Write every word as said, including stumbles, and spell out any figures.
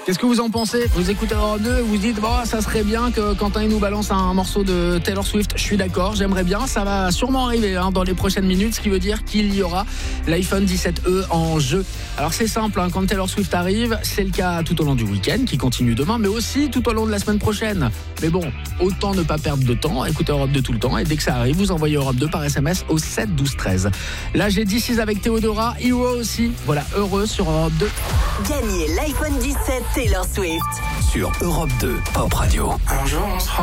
Qu'est-ce que vous en pensez? Vous écoutez Europe deux, vous dites bon, ça serait bien que Quentin il nous balance un morceau de Taylor Swift. Je suis d'accord, j'aimerais bien. Ça va sûrement arriver hein, dans les prochaines minutes, ce qui veut dire qu'il y aura l'iPhone dix-sept E en jeu. Alors c'est simple, hein, quand Taylor Swift arrive, c'est le cas tout au long du week-end qui continue demain, mais aussi tout au long de la semaine prochaine. Mais bon, autant ne pas perdre de temps, écoutez Europe deux tout le temps, et dès que ça arrive, vous envoyez Europe deux par S M S au sept douze treize. Là j'ai D six avec Théodora, Hero aussi. Voilà, heureux sur Europe deux. Gagnez l'iPhone dix-sept Taylor Swift sur Europe deux Pop Radio. Un jour on sera